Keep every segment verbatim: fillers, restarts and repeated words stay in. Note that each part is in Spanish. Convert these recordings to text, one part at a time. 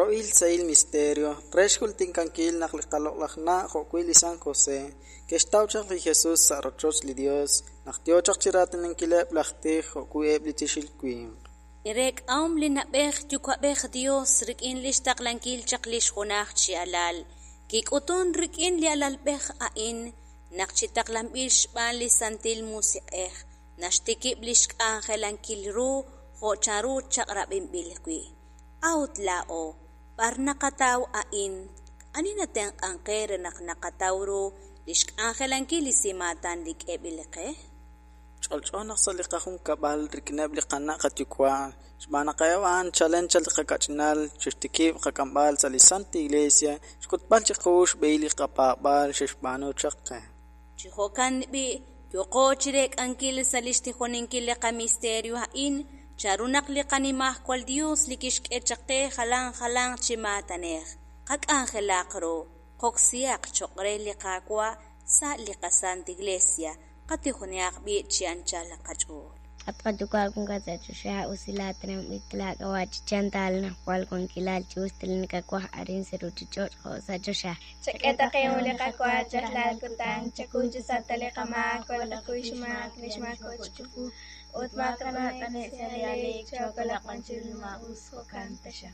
Roil Sail Misterio, Reshul Tinkanquil Naklikalokna, Joquil y San José, que estauchak li Jesús Sarochos li Dios, Nachtiochak Chiraten en Kilep Lachte, Joquib Litishil Queen. Irek aum li nabech yukwabech Dios rik in listak lankil chaklish hunach chi alal, kik utun rik in li alal bech ain, nakchitak lambish ban li santil musiqeh, nashtikib lishk angel lankil ru, ho charu chakrabim bilkwi. Out lao, par nakataw ain, aninaten angkere nak nakatawro, lishk angel lankil isimatan lik ebilkeh? Cholchona salikahum kabal rikneb liqana qatikwa shbana qayawan chalen chal qakachnal chishtikib qakambal sali Santa Iglesia shkutbal chiqush beili qapabal shishbano chaqqe chihokan bi yoqo chirek ankil salishti khoninkil qa misterio in charunak liqanimah kwal Dios likishk echaqqe khalan khalan chimataneh qak angelaqro qoksiaq choqre liqaqwa sa liqa Santa Iglesia Katihoniak bi chiancha la kachol. Apatuka kung kasachusha usilatram itla kawach chantal na kwal kung kilal chustilin kakwa arin seruchichot ho sachusha. Chaketa kayuli kakwa chaklal kutang chakunju satale kama kola kuishma krishma kochufu utma kramane seriale chokola konchilma usko kantasha.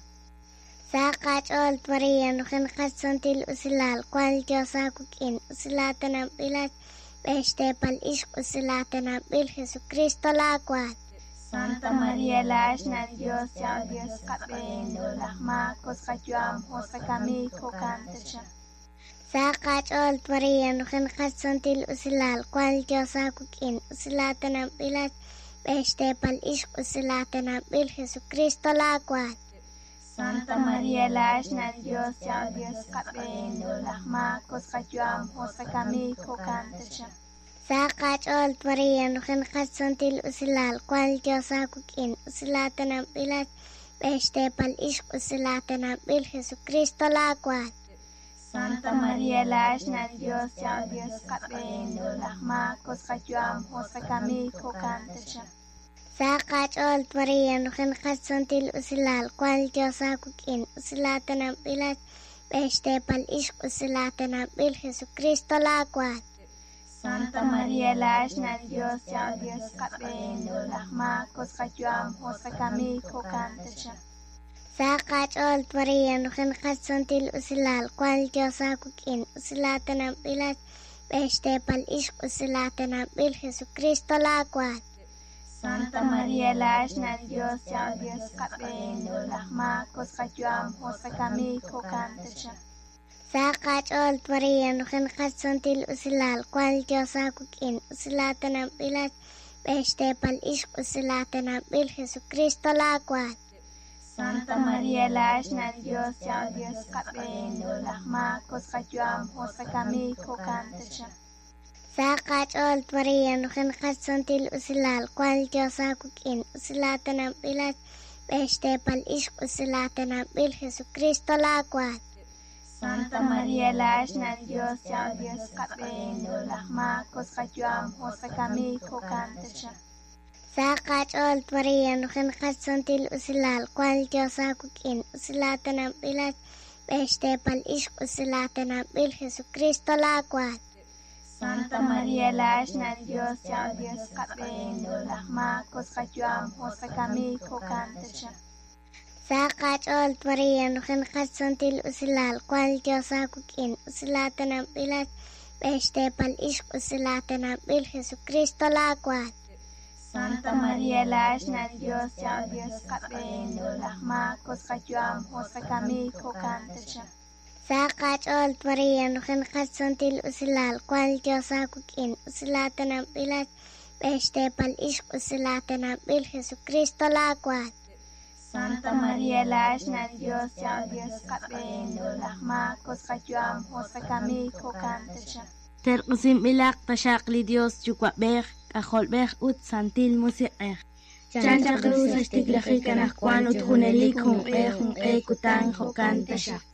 Sakachol Maria nukin kasantil usilal kwal josa kukin usilatanam ilat Este pal ishq usilatana bil Jesucristo la cual. Santa María la ashna Dios ya Dios kapen ulahma koskajuam hoskami kokantasha. Sakachol Maria nukin kasantil usilal cual josa kukin usilatana bilat. Este pal ishq usilatana bil Jesucristo la cual. Santa María la ashna Dios ya Dios kapen ulahma koskajuam hoskami kokantasha. Sakachol Maria nukin kasantil usilal cual josa kukin usilatana bilat. Este pal ishq usilatana bil Jesucristo la cual. Santa María la ashna Dios ya Dios kapen ulahma koskajuam hoskami kokantasha. Sakachol Maria nukin kasantil usilal cual josa kukin usilatana bilat. Este pal ishq usilatana bil Jesucristo la cual. Santa María la ashna Dios ya Dios kapen ulahma koskajuam hoskami kokantasha. Sakachol Maria nukin kasantil usilal cual josa kukin usilatana bilat. Este pal ishq usilatana bil Jesucristo la cual. Santa María la ashna Dios ya Dios kapen ulahma koskajuam hoskami kokantasha. Sakachol Maria nukin kasantil usilal cual josa kukin usilatana bilat. Este pal ishq usilatana bil Jesucristo la cual. Santa María la ashna Dios ya Dios kapen ulahma koskajuam hoskami kokantasha. Sakachol Maria nukin kasantil usilal cual josa kukin usilatana bilat. Este pal ishq usilatana bil Jesucristo la cual. Santa María la ashna Dios ya Dios kapen ulahma koskajuam hoskami kokantasha. Sakachol Maria nukin kasantil usilal cual josa kukin usilatana bilat. Este pal ishq usilatana bil Jesucristo la cual. Santa María la ashna Dios ya Dios kapen ulahma koskajuam hoskami kokantasha. Sakachol Maria nukin kasantil usilal cual josa kukin usilatana bilat. Este pal ishq usilatana bil Jesucristo la cual. Santa María la ashna Dios ya Dios kapen ulahma koskajuam hoskami kokantasha. Sakachol Maria nukin kasantil usilal cual josa kukin usilatana bilat. Este pal ishq usilatana bil Jesucristo la cual. Santa María la ashna Dios ya Dios kapen ulahma koskajuam hoskami kokantasha. Terqsim bilaq tashaqli Dios chukwabej kajolbej ut santil musiqej. Chanta cruz estiglajikanak kwan ut junelik hun e hun e kutan jokantasha.